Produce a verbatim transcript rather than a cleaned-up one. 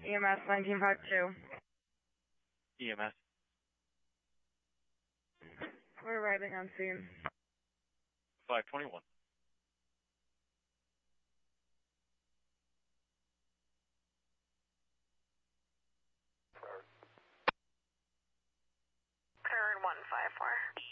E M S nineteen five two. E M S. We're arriving on scene. five twenty-one. Current one five four.